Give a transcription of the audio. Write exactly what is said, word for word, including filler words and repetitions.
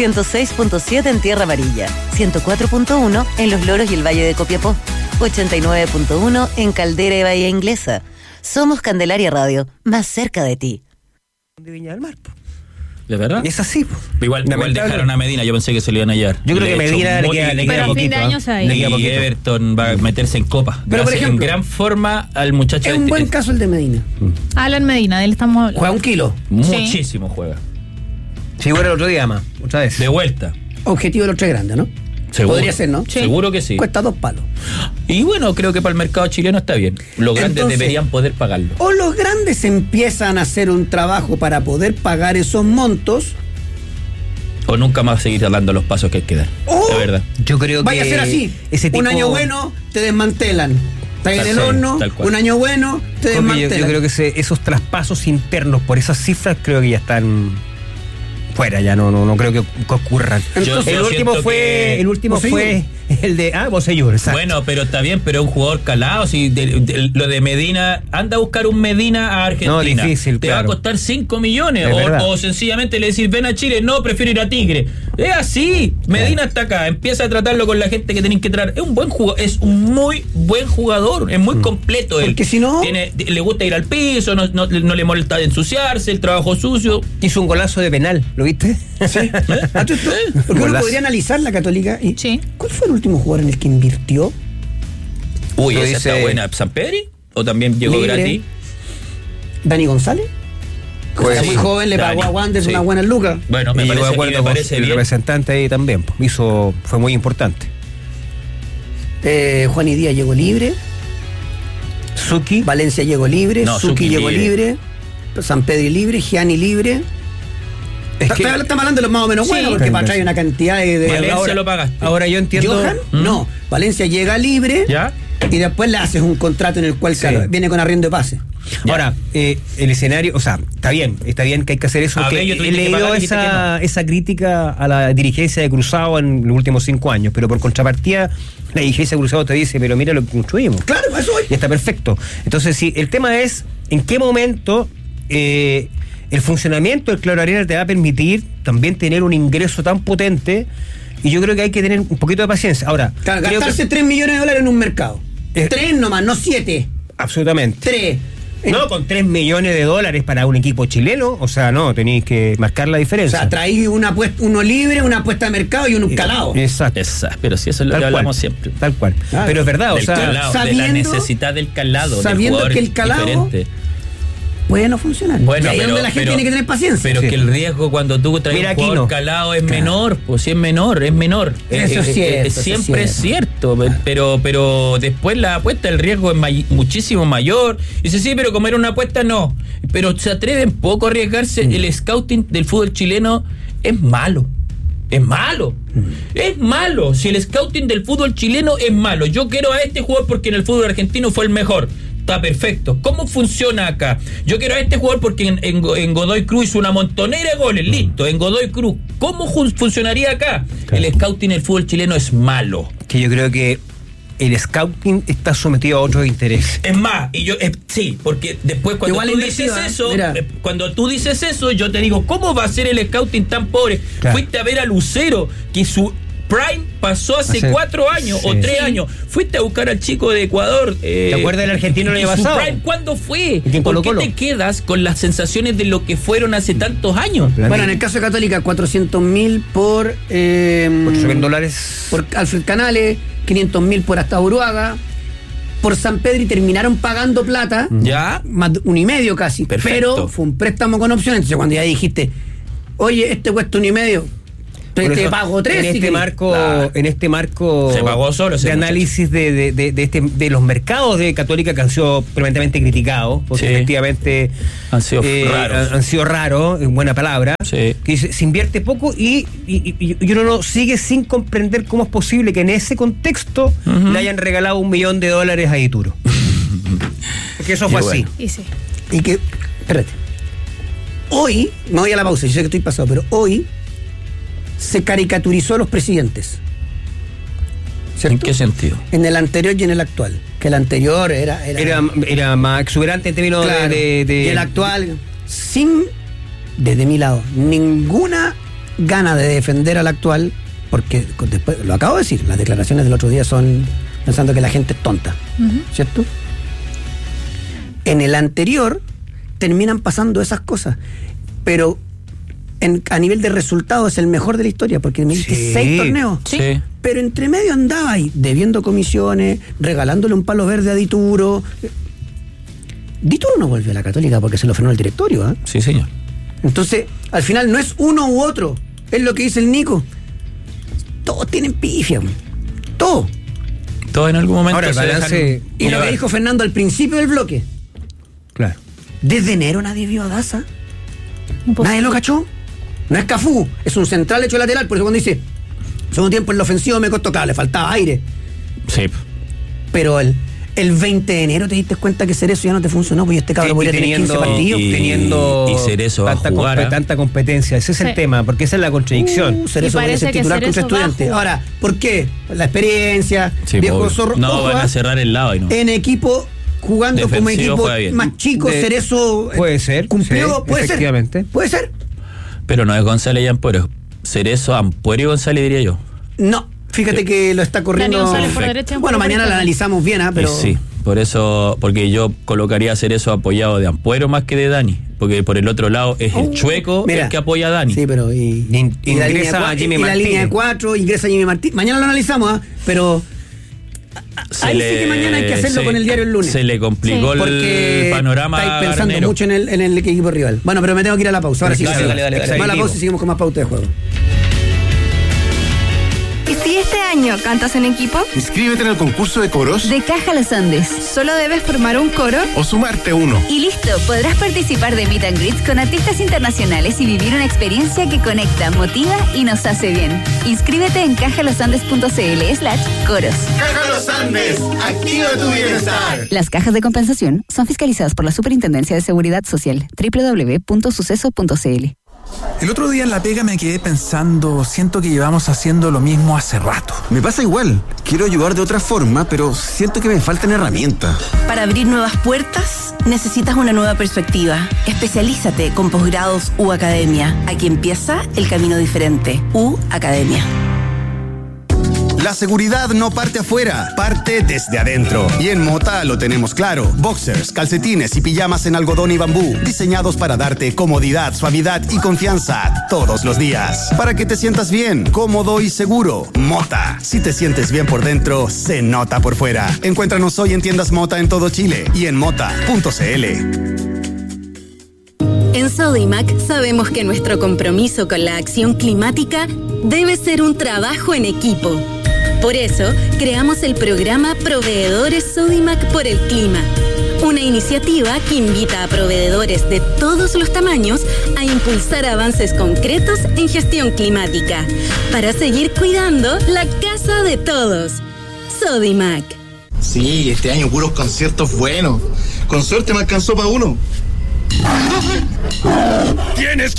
ciento seis punto siete en Tierra Amarilla, ciento cuatro punto uno en Los Loros y el Valle de Copiapó, ochenta y nueve punto uno en Caldera y Bahía Inglesa. Somos Candelaria Radio, más cerca de ti. De Viña del Mar, po. ¿De verdad? Es así, po. Igual, igual dejaron a Medina, yo pensé que se le iban a hallar. Yo creo que Medina le queda, le queda Pero a fin de poquito, año ¿eh? se va. Le queda Y poquito. Everton va a meterse en copa. Pero, por Gracias, ejemplo, en gran forma al muchacho. Es un este- buen caso el de Medina. Alan Medina, de él estamos hablando. Juega un kilo. Muchísimo juega. Sí, bueno, el otro día más, otra vez. De vuelta. Objetivo de los tres grandes, ¿no? Seguro. Podría ser, ¿no? Sí. Seguro que sí. Cuesta dos palos. Y bueno, creo que para el mercado chileno está bien. Los grandes Entonces, deberían poder pagarlo. O los grandes empiezan a hacer un trabajo para poder pagar esos montos. O nunca más seguir dando los pasos que hay que dar. O De verdad. Yo creo vaya a que ser así. ese tipo... Un año bueno, te desmantelan. Está en Tal el cual, horno, tal cual. un año bueno, te Porque yo, desmantelan. yo creo que ese- esos traspasos internos por esas cifras creo que ya están fuera, ya no no, no creo que, que ocurran. Entonces, el yo último siento fue que- el último Bosellur. fue el de ah Bosellur, exacto. Bueno, pero está bien, pero es un jugador calado. Si de- de- lo de Medina, anda a buscar un Medina a Argentina. No, difícil, Te claro. va a costar cinco millones. Es O, verdad. o sencillamente le decís, ven a Chile, no, prefiero ir a Tigre. Es así. Medina está acá, empieza a tratarlo con la gente que tienen que tratar. Es un buen jugador, es un muy buen jugador, es muy completo él. Porque si no- Tiene- le gusta ir al piso, no, no, no le molesta ensuciarse, el trabajo sucio. Hizo un golazo de penal, ¿lo viste? Ah, tú- tú- Porque uno Golazo. podría analizar la Católica. Y, Sí. ¿cuál fue el último jugador en el que invirtió? Uy, Lo esa dice- está buena. ¿San Pedri? ¿O también llegó Libre. gratis? ¿Dani González? Pues Era sí, muy joven, le Dani, pagó a Wander sí. unas buenas lucas. Bueno, me y llegó parece, de y acuerdo me con parece el bien. representante ahí también. po. Hizo, fue muy importante. Eh, Juan y Díaz llegó libre. Suki, Valencia llegó libre. No, Suki Suki llegó libre. libre. San Pedro libre. Gianni libre. es Está- que está- Estamos hablando de los más o menos Sí. buenos, porque para atrás hay una cantidad de. de- Valencia ahora- lo pagaste. ahora yo entiendo. ¿Johan? ¿Mm? No. Valencia llega libre. ¿Ya? Y después le haces un contrato en el cual Sí. claro, viene con arriendo de pase. Ahora, eh, el escenario, o sea, está bien, está bien que hay que hacer eso. A que Bello he tuviste que leído pagar, dijiste esa, esa crítica a la dirigencia de Cruzado en los últimos cinco años, pero por contrapartida, la dirigencia de Cruzado te dice, pero mira lo que construimos. Claro, eso Y está perfecto. Entonces, sí, el tema es en qué momento eh, el funcionamiento del Claro Arena te va a permitir también tener un ingreso tan potente, y yo creo que hay que tener un poquito de paciencia. Ahora, Claro, creo gastarse que- tres millones de dólares en un mercado. Eh, tres nomás, no siete. absolutamente. tres. No, con tres millones de dólares para un equipo chileno, o sea, no, tenéis que marcar la O diferencia. sea, traí una apuesta, uno libre, una apuesta de mercado y un calado. Exacto. Esa, pero si eso es lo Tal que hablamos cual, siempre. Tal cual. Claro. Pero es verdad, o Del sea, calado, de la sabiendo- necesidad del calado. sabiendo del jugador que el calado- diferente. Puede no funcionar. Bueno, y ahí es pero, donde la gente pero- tiene que tener paciencia. Pero Sí. que el riesgo cuando tú traes Mira un aquí jugador no. calado es Claro. menor, pues si es menor, es menor. Eso Eh, es eh, cierto, eh, eso es siempre es cierto. cierto, pero, pero después la apuesta, el riesgo es may- muchísimo mayor. Dice, sí, pero como era una apuesta, no. Pero se atreven poco a arriesgarse. Mm. El scouting del fútbol chileno es malo. Es malo. Mm. Es malo. Si el scouting del fútbol chileno es malo. Yo quiero a este jugador porque en el fútbol argentino fue el mejor. Está perfecto. ¿Cómo funciona acá? Yo quiero a este jugador porque en, en, en Godoy Cruz hizo una montonera de goles. Listo, en Godoy Cruz. ¿Cómo jun- funcionaría acá? Claro. El scouting del fútbol chileno es malo. que yo creo que el scouting está sometido a otros intereses. Es más, y yo, eh, sí, porque después cuando Igual tú invertido, dices ¿eh? eso, Mira. eh, cuando tú dices eso, yo te digo, ¿cómo va a ser el scouting tan pobre? Claro. Fuiste a ver a Lucero, que su prime pasó hace, Hace- cuatro años sí. o tres Sí. años. Fuiste a buscar al chico de Ecuador. eh, ¿Te acuerdas del argentino el y año su pasado? prime, ¿cuándo fue? ¿Y quién ¿Por qué Colo-Colo? te quedas con las sensaciones de lo que fueron hace tantos años? Bueno, en el caso de Católica, cuatrocientos mil por, eh, ocho mil dólares. por Alfred Canales, quinientos mil por hasta Uruaga, por San Pedro, y terminaron pagando plata, ¿Ya? más de un y medio casi. Perfecto. Pero fue un préstamo con opción. Entonces, cuando ya dijiste, oye, este cuesta un y medio, te, Por te eso, pago tres. En si este querés. marco, Claro. en este marco Se pagó solo ese de análisis de, de, de, de este, de los mercados de Católica, que han sido permanentemente criticados, porque Sí. efectivamente Han sido raros. Han, han sido raros, en buena palabra. Sí. Que se, se invierte poco y, y, y- y uno no sigue sin comprender cómo es posible que en ese contexto Ujú. le hayan regalado un millón de dólares a Ituro. Porque eso Qué fue bueno. así. Y sí. Y que, espérate, hoy, me voy a la pausa, yo sé que estoy pasado, pero hoy se caricaturizó a los presidentes. ¿Cierto? ¿En qué sentido? En el anterior y en el actual. Que el anterior era... Era, Era, era más exuberante en términos de- claro, de, de- y el actual, sin, desde mi lado, ninguna gana de defender al actual, porque después, lo acabo de decir, las declaraciones del otro día son pensando que la gente es tonta, uh-huh. ¿cierto? En el anterior terminan pasando esas cosas, pero en, a nivel de resultado es el mejor de la historia, porque me diste sí. seis torneos. Sí. Pero entre medio andaba ahí, debiendo comisiones, regalándole un palo verde a Dituro. Dituro no volvió a la Católica porque se lo frenó el directorio, ¿eh? Sí, señor. Entonces, al final no es uno u otro, es lo que dice el Nico. Todos tienen pifia, todo. Todo en algún momento. Ahora, el se balance dejan... Y lo que dijo Fernando al principio del bloque. Claro. Desde enero nadie vio a Daza. Nadie lo cachó. No es Cafú, es un central hecho lateral. Por eso cuando dice, segundo tiempo en la ofensiva me costó, claro, le faltaba aire. Sí. Pero el, el veinte de enero te diste cuenta que Cerezo ya no te funcionó, pues este cabrón podría tener quince partidos. Y, teniendo y Cerezo tanta, va a jugar, comp- ¿eh? tanta competencia. Ese es sí. el tema, porque esa es la contradicción. Uh, Cerezo podría ser titular contra Estudiantes. Ahora, ¿por qué? La experiencia, Sí, viejo obvio. zorro. No, ojo, van a cerrar el lado y no. en equipo, jugando Defensivo como equipo juega bien. más chico, De- Cerezo eh, puede ser, cumplió, sí, puede efectivamente. ser. Puede ser. Pero no es González y Ampuero. Cerezo, Ampuero y González, diría yo. No, fíjate Sí. que lo está corriendo. Dani González por Perfecto. derecha. Bueno, por mañana la izquierda. analizamos bien, ¿ah? Pero Y sí, por eso, porque yo colocaría a Cerezo apoyado de Ampuero más que de Dani. Porque por el otro lado es el Uh, Chueco mira. el que apoya a Dani. Sí, pero y, In- y la ingresa línea cua- Jimmy y la Martínez. línea de cuatro, ingresa Jimmy Martínez. Mañana lo analizamos, ¿ah? Pero Se ahí le- sí que mañana hay que hacerlo se- con el diario el lunes. Se le complicó Sí. Porque el panorama estáis a pensando Garnero. mucho en el, en el equipo rival. Bueno, pero me tengo que ir a la pausa. Ahora sí, Dale, sí. dale, dale, dale. Vamos a la pausa y seguimos con más pauta de juego. ¿Y si este año cantas en equipo? Inscríbete en el concurso de coros De Caja Los Andes. Solo debes formar un coro o sumarte a uno. y listo, podrás participar de Meet and Greets con artistas internacionales y vivir una experiencia que conecta, motiva y nos hace bien. Inscríbete en cajalosandes.cl slash coros. ¡Caja Los Andes! ¡Activa tu bienestar! Las cajas de compensación son fiscalizadas por la Superintendencia de Seguridad Social. doble u doble u doble u punto suceso punto c l. El otro día en la pega me quedé pensando, siento que llevamos haciendo lo mismo hace rato. Me pasa igual. Quiero ayudar de otra forma, pero siento que me faltan herramientas. Para abrir nuevas puertas, necesitas una nueva perspectiva. Especialízate con posgrados U Academia. Aquí empieza el camino diferente. U Academia. La seguridad no parte afuera, parte desde adentro. Y en Mota lo tenemos claro. Boxers, calcetines y pijamas en algodón y bambú, diseñados para darte comodidad, suavidad y confianza todos los días. Para que te sientas bien, cómodo y seguro. Mota. Si te sientes bien por dentro, se nota por fuera. Encuéntranos hoy en tiendas Mota en todo Chile y en mota punto c l. En Sodimac sabemos que nuestro compromiso con la acción climática debe ser un trabajo en equipo. Por eso, creamos el programa Proveedores Sodimac por el Clima, una iniciativa que invita a proveedores de todos los tamaños a impulsar avances concretos en gestión climática, para seguir cuidando la casa de todos. Sodimac. Sí, este año puros conciertos buenos. Con suerte me alcanzó para uno. Tienes